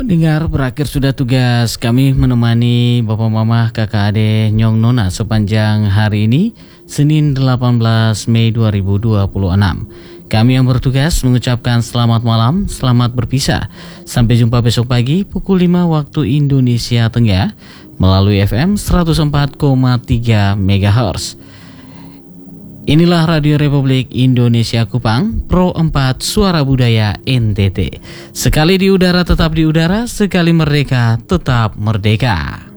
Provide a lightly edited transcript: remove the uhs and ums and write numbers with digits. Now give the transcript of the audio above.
Pendengar, berakhir sudah tugas kami menemani Bapak Mama, Kakak Ade, Nyong Nona sepanjang hari ini, Senin 18 Mei 2026. Kami yang bertugas mengucapkan selamat malam, selamat berpisah. Sampai jumpa besok pagi pukul 5 waktu Indonesia Tengah melalui FM 104,3 MHz. Inilah Radio Republik Indonesia Kupang, Pro 4 Suara Budaya NTT. Sekali di udara tetap di udara, sekali merdeka tetap merdeka.